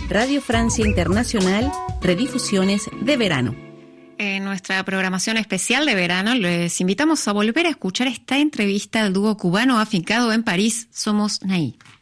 Radio Francia Internacional, redifusiones de verano. En nuestra programación especial de verano les invitamos a volver a escuchar esta entrevista al dúo cubano afincado en París, Somos Naí.